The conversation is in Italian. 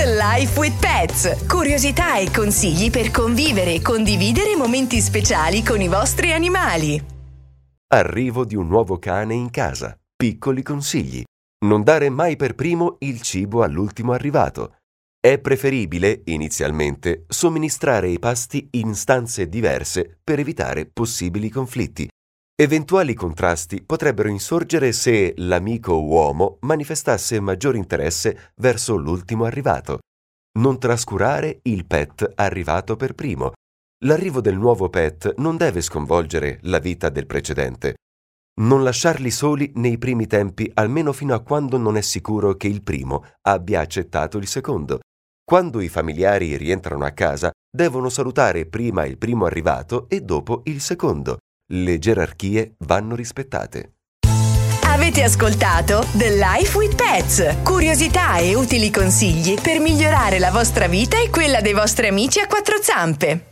The Life with Pets. Curiosità e consigli per convivere e condividere momenti speciali con i vostri animali. Arrivo di un nuovo cane in casa. Piccoli consigli. Non dare mai per primo il cibo all'ultimo arrivato. È preferibile, inizialmente, somministrare i pasti in stanze diverse per evitare possibili conflitti. Eventuali contrasti potrebbero insorgere se l'amico uomo manifestasse maggior interesse verso l'ultimo arrivato. Non trascurare il pet arrivato per primo. L'arrivo del nuovo pet non deve sconvolgere la vita del precedente. Non lasciarli soli nei primi tempi, almeno fino a quando non è sicuro che il primo abbia accettato il secondo. Quando i familiari rientrano a casa, devono salutare prima il primo arrivato e dopo il secondo. Le gerarchie vanno rispettate. Avete ascoltato The Life with Pets. Curiosità e utili consigli per migliorare la vostra vita e quella dei vostri amici a quattro zampe.